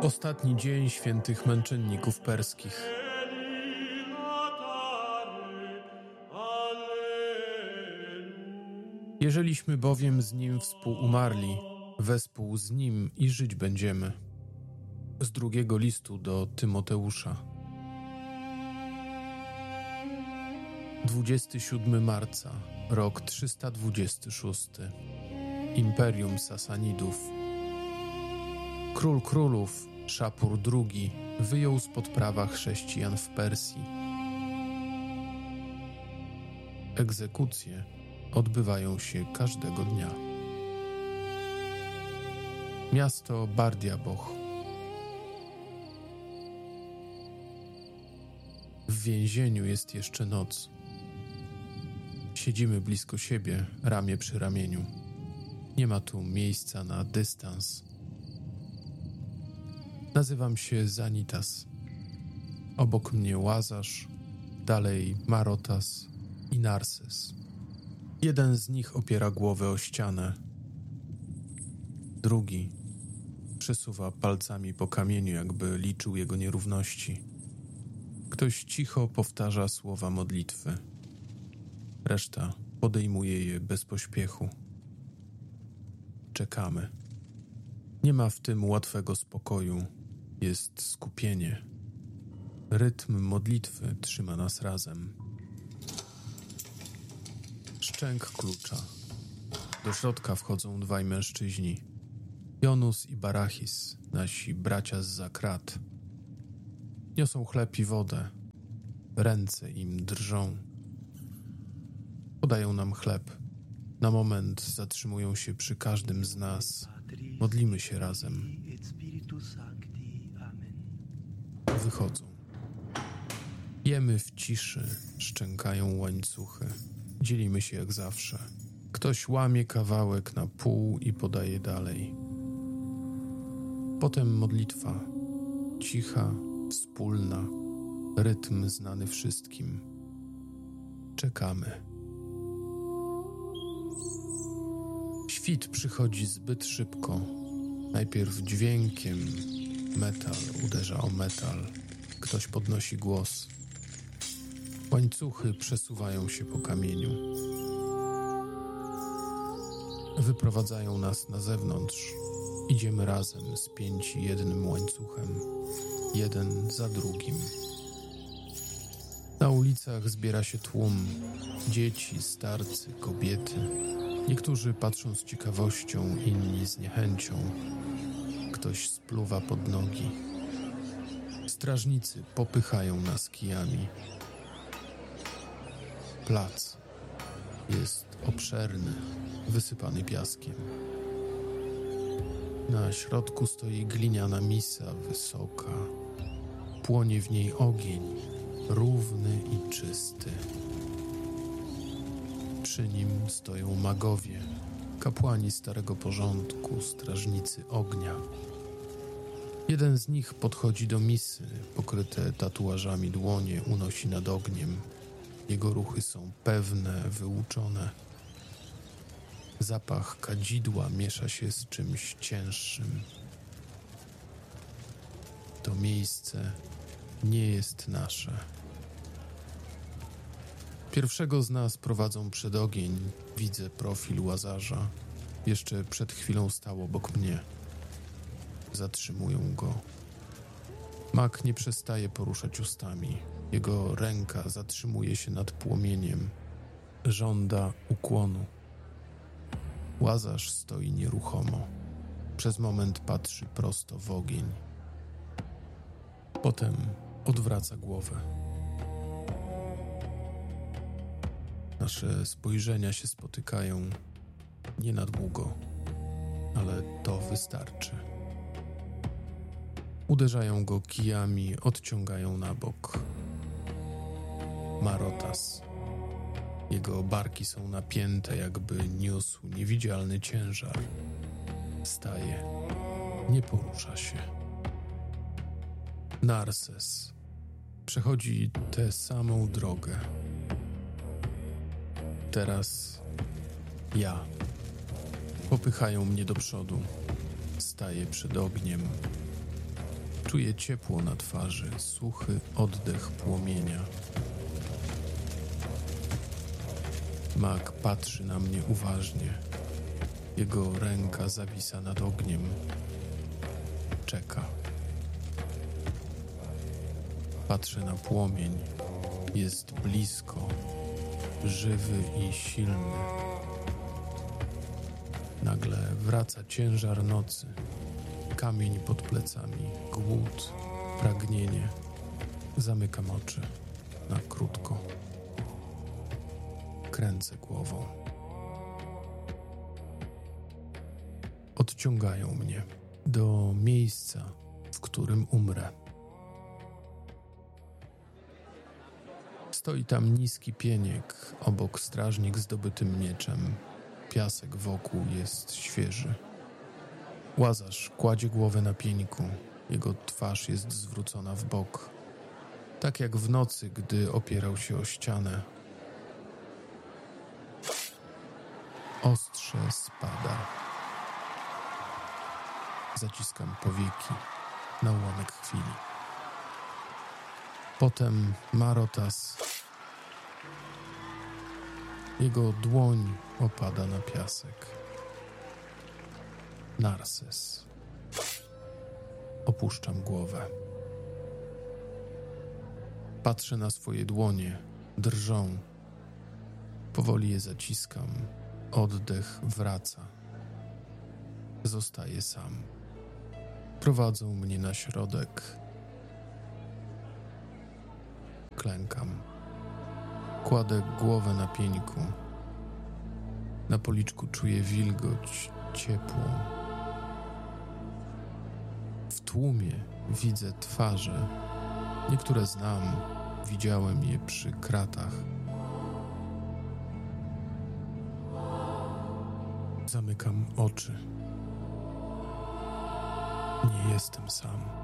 Ostatni dzień świętych męczenników perskich. Jeżeliśmy bowiem z Nim współumarli, wespół z Nim i żyć będziemy. Z drugiego listu do Tymoteusza. 27 marca, rok 326. Imperium Sasanidów. Król królów, Szapur II, wyjął spod prawa chrześcijan w Persji. Egzekucje odbywają się każdego dnia. Miasto Bardiaboch. W więzieniu jest jeszcze noc. Siedzimy blisko siebie, ramię przy ramieniu. Nie ma tu miejsca na dystans. Nazywam się Zanitas. Obok mnie Łazarz, dalej Marotas i Narses. Jeden z nich opiera głowę o ścianę. Drugi przesuwa palcami po kamieniu, jakby liczył jego nierówności. Ktoś cicho powtarza słowa modlitwy. Reszta podejmuje je bez pośpiechu. Czekamy. Nie ma w tym łatwego spokoju. Jest skupienie. Rytm modlitwy trzyma nas razem. Szczęk klucza. Do środka wchodzą dwaj mężczyźni. Jonus i Barachis, nasi bracia zza krat. Niosą chleb i wodę. Ręce im drżą. Podają nam chleb. Na moment zatrzymują się przy każdym z nas. Modlimy się razem. Wychodzą. Jemy w ciszy, szczękają łańcuchy. Dzielimy się jak zawsze. Ktoś łamie kawałek na pół i podaje dalej. Potem modlitwa. Cicha, wspólna, rytm znany wszystkim. Czekamy. Świt przychodzi zbyt szybko. Najpierw dźwiękiem metal uderza o metal. Ktoś podnosi głos. Łańcuchy przesuwają się po kamieniu. Wyprowadzają nas na zewnątrz. Idziemy razem, spięci jednym łańcuchem. Jeden za drugim. Na ulicach zbiera się tłum. Dzieci, starcy, kobiety. Niektórzy patrzą z ciekawością, inni z niechęcią. Ktoś spluwa pod nogi. Strażnicy popychają nas kijami. Plac jest obszerny, wysypany piaskiem. Na środku stoi gliniana misa wysoka. Płonie w niej ogień, równy i czysty. Przy nim stoją magowie, kapłani starego porządku, strażnicy ognia. Jeden z nich podchodzi do misy, pokryte tatuażami dłonie unosi nad ogniem. Jego ruchy są pewne, wyuczone. Zapach kadzidła miesza się z czymś cięższym. To miejsce nie jest nasze. Pierwszego z nas prowadzą przed ogień. Widzę profil Łazarza. Jeszcze przed chwilą stał obok mnie. Zatrzymują go. Mak nie przestaje poruszać ustami. Jego ręka zatrzymuje się nad płomieniem. Żąda ukłonu. Łazarz stoi nieruchomo. Przez moment patrzy prosto w ogień. Potem odwraca głowę. Nasze spojrzenia się spotykają nie na długo, ale to wystarczy. Uderzają go kijami, odciągają na bok. Marotas. Jego barki są napięte, jakby niósł niewidzialny ciężar. Staje. Nie porusza się. Narses. Przechodzi tę samą drogę. Teraz ja. Popychają mnie do przodu. Staję przed ogniem. Czuję ciepło na twarzy, suchy oddech płomienia. Mag patrzy na mnie uważnie. Jego ręka zawisa nad ogniem. Czeka. Patrzę na płomień. Jest blisko, żywy i silny. Nagle wraca ciężar nocy. Kamień pod plecami, głód, pragnienie. Zamykam oczy na krótko. Kręcę głową. Odciągają mnie do miejsca, w którym umrę. Stoi tam niski pieniek, obok strażnik z dobytym mieczem. Piasek wokół jest świeży. Łazarz kładzie głowę na pieńku. Jego twarz jest zwrócona w bok. Tak jak w nocy, gdy opierał się o ścianę. Ostrze spada. Zaciskam powieki na ułamek chwili. Potem Marotas. Jego dłoń opada na piasek. Narses. Opuszczam głowę. Patrzę na swoje dłonie. Drżą. Powoli je zaciskam. Oddech wraca. Zostaję sam. Prowadzą mnie na środek. Klękam. Kładę głowę na pieńku. Na policzku czuję wilgoć, ciepło. W tłumie widzę twarze. Niektóre znam. Widziałem je przy kratach. Zamykam oczy. Nie jestem sam.